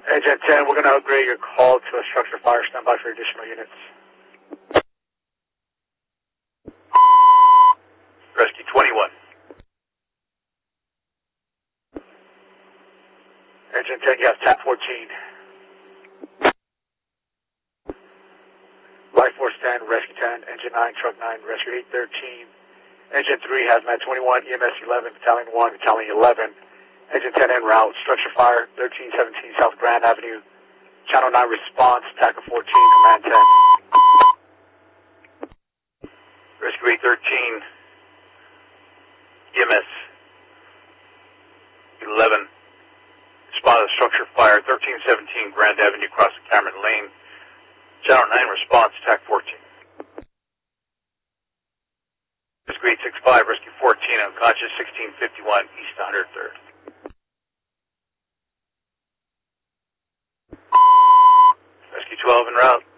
Agent 10, we're going to upgrade your call to a structure fire. Stand by for additional units. Rescue 21. Agent 10, you have TAC 14. Life Force 10, Rescue 10, Engine 9, Truck 9, Rescue 813. Engine 3, Hazmat 21, EMS 11, Battalion 1, Battalion 11. Engine 10 en route, structure fire, 1317 South Grand Avenue. Channel 9 response, TAC 14, Command 10. Rescue 813, EMS 11. Spotted structure fire, 1317 Grand Avenue, across the Cameron Lane. Channel 9 response, TAC 14. Rescue 865, Rescue 14, unconscious, 1651 East 103rd. Rescue 12 en route.